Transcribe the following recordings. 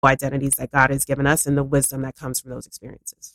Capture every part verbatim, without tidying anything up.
identities that God has given us and the wisdom that comes from those experiences.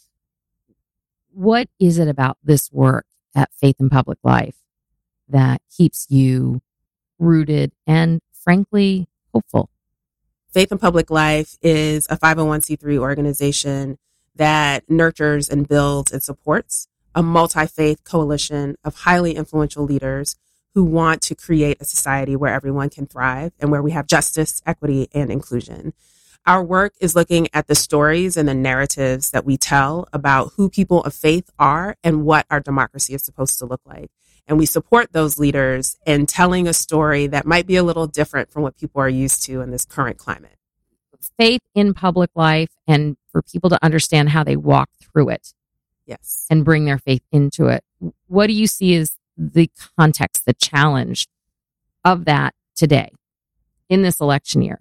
What is it about this work at Faith in Public Life that keeps you rooted and, frankly, hopeful? Faith in Public Life is a five oh one c three organization that nurtures and builds and supports a multi-faith coalition of highly influential leaders who want to create a society where everyone can thrive and where we have justice, equity, and inclusion. Our work is looking at the stories and the narratives that we tell about who people of faith are and what our democracy is supposed to look like. And we support those leaders in telling a story that might be a little different from what people are used to in this current climate. Faith in public life, and for people to understand how they walk through it. Yes. And bring their faith into it. What do you see as the context, the challenge of that today in this election year?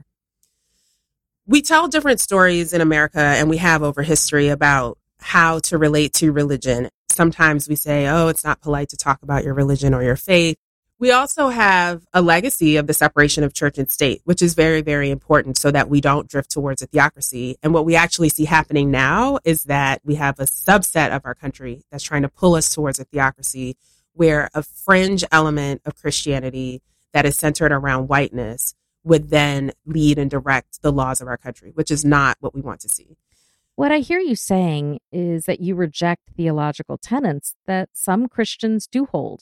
We tell different stories in America, and we have over history, about how to relate to religion. Sometimes we say, oh, it's not polite to talk about your religion or your faith. We also have a legacy of the separation of church and state, which is very, very important so that we don't drift towards a theocracy. And what we actually see happening now is that we have a subset of our country that's trying to pull us towards a theocracy, where a fringe element of Christianity that is centered around whiteness would then lead and direct the laws of our country, which is not what we want to see. What I hear you saying is that you reject theological tenets that some Christians do hold.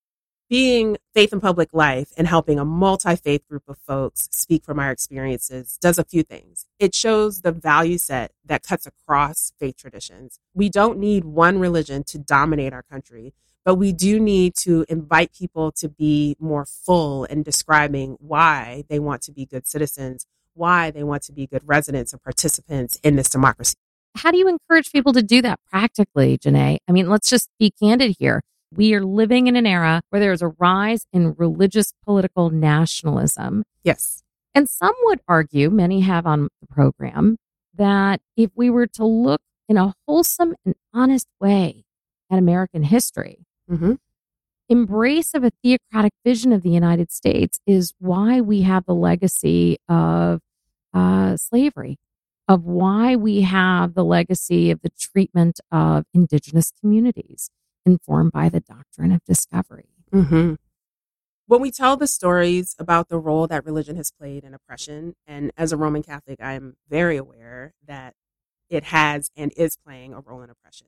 Being Faith in Public Life and helping a multi-faith group of folks speak from our experiences does a few things. It shows the value set that cuts across faith traditions. We don't need one religion to dominate our country, but we do need to invite people to be more full in describing why they want to be good citizens, why they want to be good residents and participants in this democracy. How do you encourage people to do that practically, Janae? I mean, let's just be candid here. We are living in an era where there is a rise in religious political nationalism. Yes. And some would argue, many have on the program, that if we were to look in a wholesome and honest way at American history, mm-hmm. embrace of a theocratic vision of the United States is why we have the legacy of uh, slavery, of why we have the legacy of the treatment of indigenous communities, informed by the doctrine of discovery. Mm-hmm. When we tell the stories about the role that religion has played in oppression, and as a Roman Catholic, I am very aware that it has and is playing a role in oppression.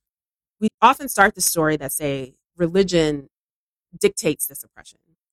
We often start the story that say religion dictates this oppression.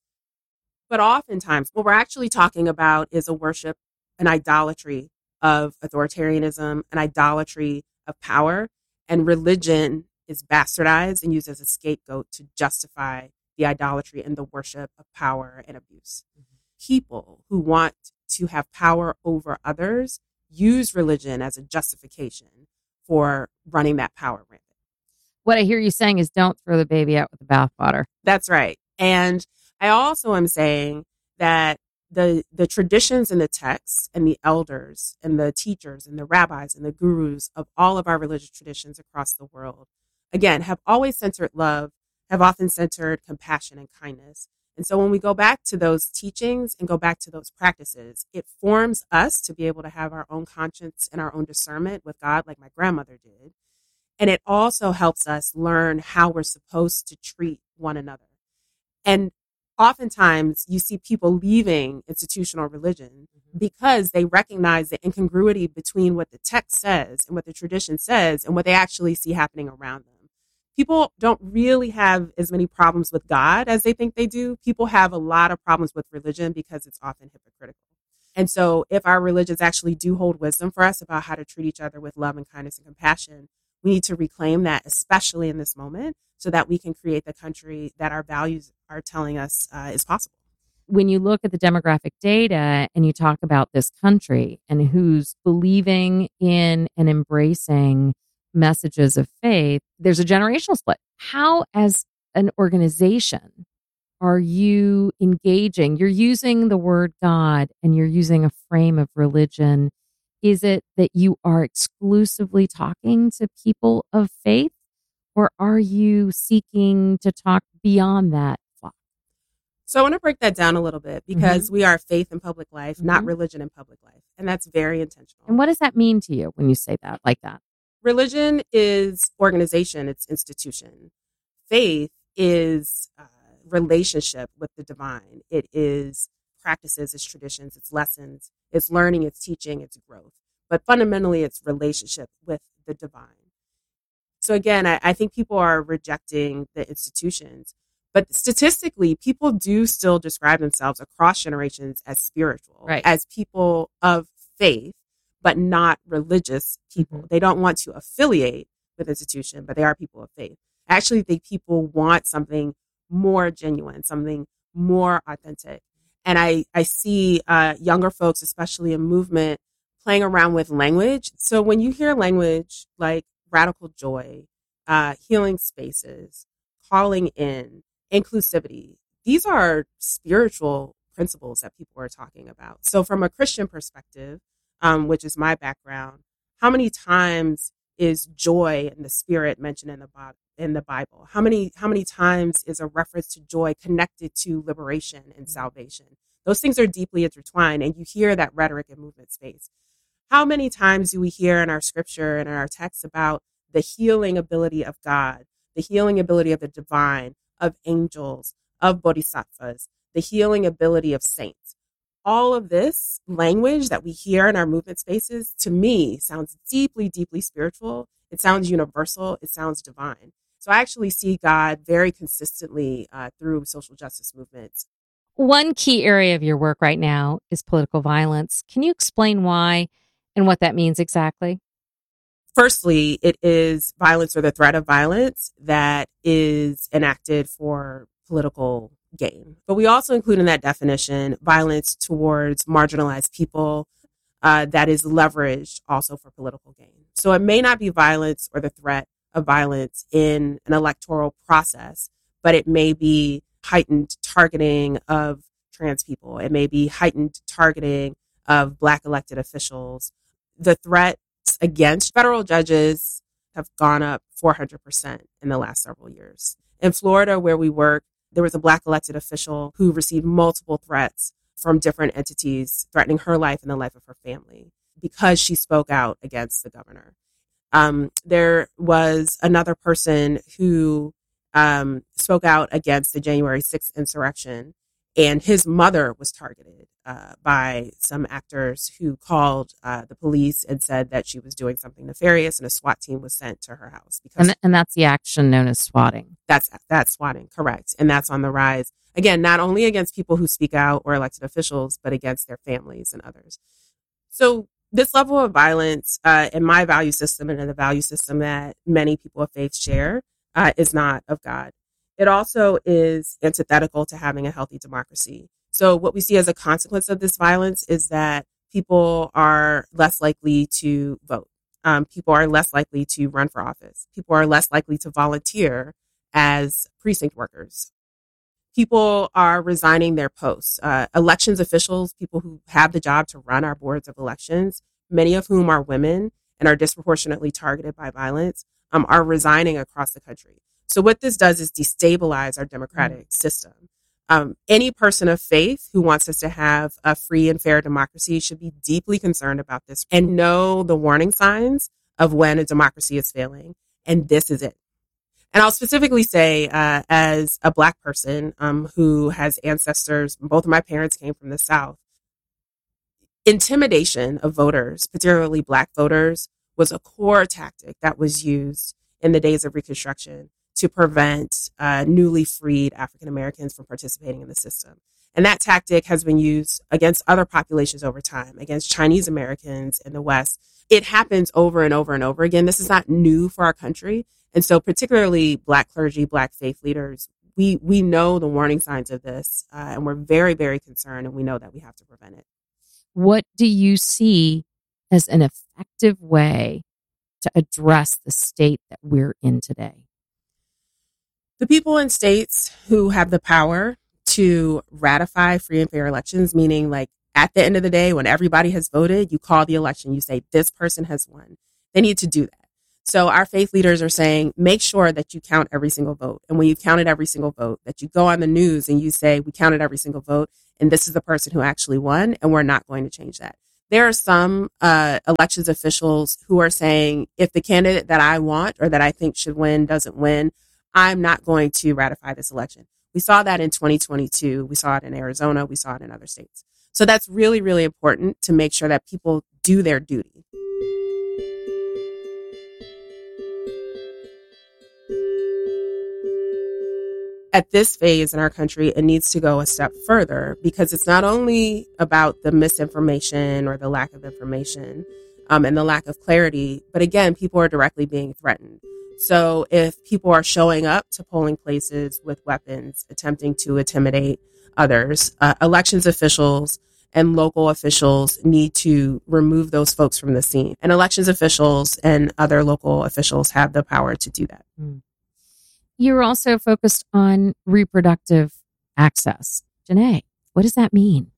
But oftentimes what we're actually talking about is a worship, an idolatry of authoritarianism, an idolatry of power, and religion is bastardized and used as a scapegoat to justify the idolatry and the worship of power and abuse. Mm-hmm. People who want to have power over others use religion as a justification for running that power rampant. What I hear you saying is don't throw the baby out with the bathwater. That's right. And I also am saying that the the traditions and the texts and the elders and the teachers and the rabbis and the gurus of all of our religious traditions across the world, again, have always centered love, have often centered compassion and kindness. And so when we go back to those teachings and go back to those practices, it forms us to be able to have our own conscience and our own discernment with God, like my grandmother did. And it also helps us learn how we're supposed to treat one another. And oftentimes you see people leaving institutional religion because they recognize the incongruity between what the text says and what the tradition says and what they actually see happening around them. People don't really have as many problems with God as they think they do. People have a lot of problems with religion because it's often hypocritical. And so if our religions actually do hold wisdom for us about how to treat each other with love and kindness and compassion, we need to reclaim that, especially in this moment, so that we can create the country that our values are telling us uh, is possible. When you look at the demographic data and you talk about this country and who's believing in and embracing messages of faith, there's a generational split. How, as an organization, are you engaging? You're using the word God and you're using a frame of religion. Is it that you are exclusively talking to people of faith, or are you seeking to talk beyond that flock? So I want to break that down a little bit because mm-hmm. we are faith in public life, mm-hmm. not religion in public life. And that's very intentional. And what does that mean to you when you say that like that? Religion is organization, it's institution. Faith is uh, relationship with the divine. It is practices, it's traditions, it's lessons, it's learning, it's teaching, it's growth. But fundamentally, it's relationship with the divine. So again, I, I think people are rejecting the institutions. But statistically, people do still describe themselves across generations as spiritual, right. as people of faith, but not religious people. Mm-hmm. They don't want to affiliate with institution, but they are people of faith. I actually think people want something more genuine, something more authentic. And I, I see uh, younger folks, especially in movement, playing around with language. So when you hear language like radical joy, uh, healing spaces, calling in, inclusivity, these are spiritual principles that people are talking about. So from a Christian perspective, um, which is my background, how many times is joy and the spirit mentioned in the Bible? In the Bible, how many how many times is a reference to joy connected to liberation and salvation? Those things are deeply intertwined, and you hear that rhetoric in movement space. How many times do we hear in our scripture and in our texts about the healing ability of God, the healing ability of the divine, of angels, of bodhisattvas, the healing ability of saints? All of this language that we hear in our movement spaces, to me, sounds deeply, deeply spiritual. It sounds universal. It sounds divine. So I actually see God very consistently uh, through social justice movements. One key area of your work right now is political violence. Can you explain why and what that means exactly? Firstly, it is violence or the threat of violence that is enacted for political gain. But we also include in that definition violence towards marginalized people uh, that is leveraged also for political gain. So it may not be violence or the threat of violence in an electoral process, but it may be heightened targeting of trans people. It may be heightened targeting of Black elected officials. The threats against federal judges have gone up four hundred percent in the last several years. In Florida, where we work, there was a Black elected official who received multiple threats from different entities threatening her life and the life of her family because she spoke out against the governor. Um, there was another person who um, spoke out against the January sixth insurrection, and his mother was targeted uh, by some actors who called uh, the police and said that she was doing something nefarious, and a SWAT team was sent to her house. Because and, and that's the action known as swatting. That's that's swatting, correct. And that's on the rise. Again, not only against people who speak out or elected officials, but against their families and others. So this level of violence uh, in my value system and in the value system that many people of faith share uh, is not of God. It also is antithetical to having a healthy democracy. So what we see as a consequence of this violence is that people are less likely to vote. Um, people are less likely to run for office. People are less likely to volunteer as precinct workers. People are resigning their posts. Uh, elections officials, people who have the job to run our boards of elections, many of whom are women and are disproportionately targeted by violence, um, are resigning across the country. So what this does is destabilize our democratic mm-hmm. system. Um, any person of faith who wants us to have a free and fair democracy should be deeply concerned about this and know the warning signs of when a democracy is failing. And this is it. And I'll specifically say, uh, as a Black person um, who has ancestors, both of my parents came from the South, intimidation of voters, particularly Black voters, was a core tactic that was used in the days of Reconstruction to prevent uh, newly freed African Americans from participating in the system. And that tactic has been used against other populations over time, against Chinese Americans in the West. It happens over and over and over again. This is not new for our country. And so particularly Black clergy, Black faith leaders, we we know the warning signs of this, uh, and we're very, very concerned, and we know that we have to prevent it. What do you see as an effective way to address the state that we're in today? The people in states who have the power to ratify free and fair elections, meaning like at the end of the day, when everybody has voted, you call the election, you say, this person has won. They need to do that. So our faith leaders are saying, make sure that you count every single vote. And when you counted every single vote, that you go on the news and you say, we counted every single vote, and this is the person who actually won, and we're not going to change that. There are some uh, elections officials who are saying, if the candidate that I want or that I think should win doesn't win, I'm not going to ratify this election. We saw that in twenty twenty-two. We saw it in Arizona. We saw it in other states. So that's really, really important to make sure that people do their duty. At this phase in our country, it needs to go a step further because it's not only about the misinformation or the lack of information um, and the lack of clarity, but again, people are directly being threatened. So if people are showing up to polling places with weapons, attempting to intimidate others, uh, elections officials and local officials need to remove those folks from the scene. And elections officials and other local officials have the power to do that. Mm. You're also focused on reproductive access. Janae, what does that mean?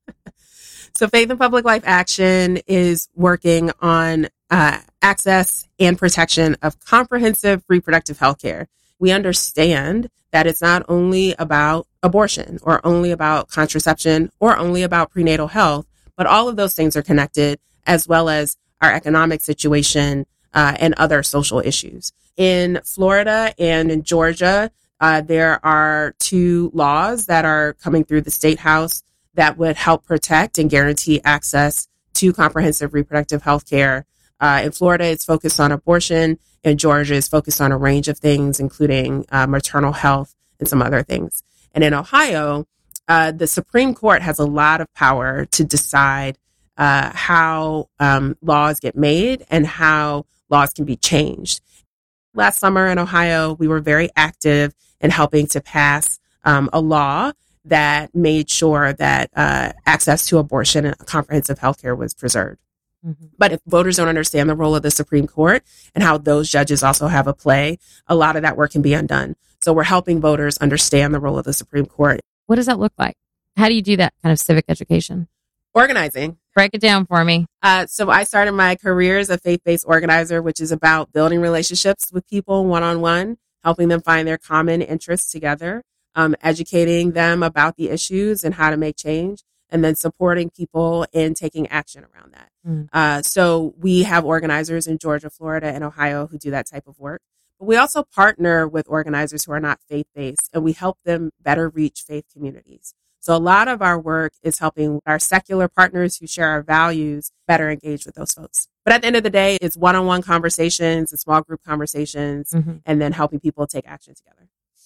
So Faith and Public Life Action is working on uh, access and protection of comprehensive reproductive health care. We understand that it's not only about abortion or only about contraception or only about prenatal health, but all of those things are connected, as well as our economic situation uh, and other social issues. In Florida and in Georgia, uh, there are two laws that are coming through the State House that would help protect and guarantee access to comprehensive reproductive health care. Uh, in Florida, it's focused on abortion. In Georgia, it's focused on a range of things, including uh, maternal health and some other things. And in Ohio, uh, the Supreme Court has a lot of power to decide uh, how um, laws get made and how laws can be changed. Last summer in Ohio, we were very active in helping to pass um, a law that made sure that uh, access to abortion and comprehensive health care was preserved. Mm-hmm. But if voters don't understand the role of the Supreme Court and how those judges also have a play, a lot of that work can be undone. So we're helping voters understand the role of the Supreme Court. What does that look like? How do you do that kind of civic education? Organizing. Break it down for me. Uh, so I started my career as a faith-based organizer, which is about building relationships with people one-on-one, helping them find their common interests together, um, educating them about the issues and how to make change, and then supporting people in taking action around that. Mm. Uh, so we have organizers in Georgia, Florida, and Ohio who do that type of work. But we also partner with organizers who are not faith-based, and we help them better reach faith communities. So a lot of our work is helping our secular partners who share our values better engage with those folks. But at the end of the day, it's one-on-one conversations and small group conversations, mm-hmm. and then helping people take action together.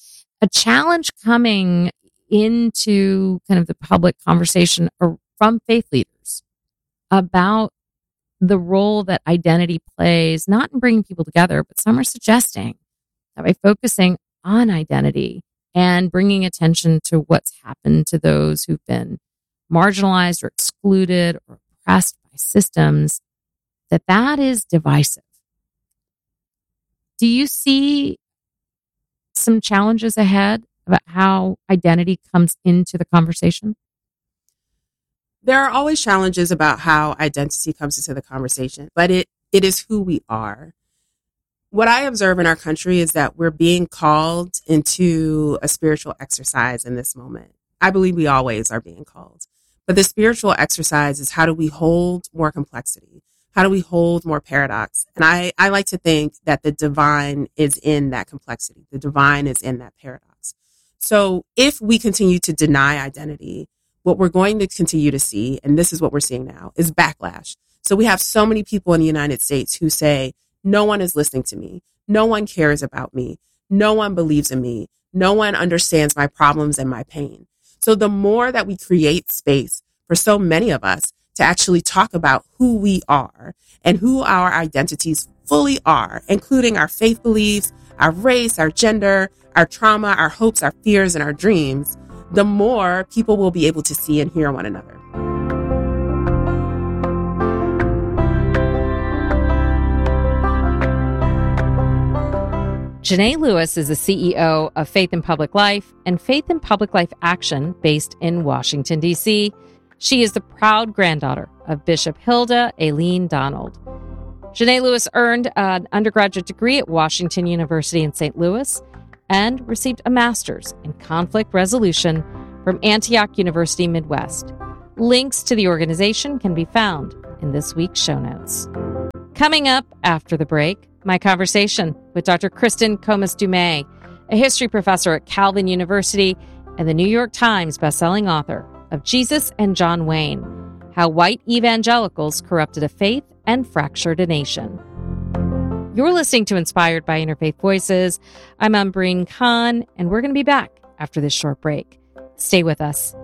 A challenge coming into kind of the public conversation from faith leaders about the role that identity plays, not in bringing people together, but some are suggesting that by focusing on identity and bringing attention to what's happened to those who've been marginalized or excluded or oppressed by systems, that that is divisive. Do you see some challenges ahead about how identity comes into the conversation? There are always challenges about how identity comes into the conversation, but it, it is who we are. What I observe in our country is that we're being called into a spiritual exercise in this moment. I believe we always are being called. But the spiritual exercise is, how do we hold more complexity? How do we hold more paradox? And I, I like to think that the divine is in that complexity. The divine is in that paradox. So if we continue to deny identity, what we're going to continue to see, and this is what we're seeing now, is backlash. So we have so many people in the United States who say, no one is listening to me. No one cares about me. No one believes in me. No one understands my problems and my pain. So the more that we create space for so many of us to actually talk about who we are and who our identities fully are, including our faith beliefs, our race, our gender, our trauma, our hopes, our fears, and our dreams, the more people will be able to see and hear one another. Janae Lewis is the C E O of Faith in Public Life and Faith in Public Life Action based in Washington, D C. She is the proud granddaughter of Bishop Hilda Aileen Donald. Janae Lewis earned an undergraduate degree at Washington University in Saint Louis and received a master's in conflict resolution from Antioch University Midwest. Links to the organization can be found in this week's show notes. Coming up after the break, my conversation with Doctor Kristen Comas-Dumais, a history professor at Calvin University and the New York Times bestselling author of Jesus and John Wayne, How White Evangelicals Corrupted a Faith and Fractured a Nation. You're listening to Inspired by Interfaith Voices. I'm Umbreen Khan, and we're going to be back after this short break. Stay with us.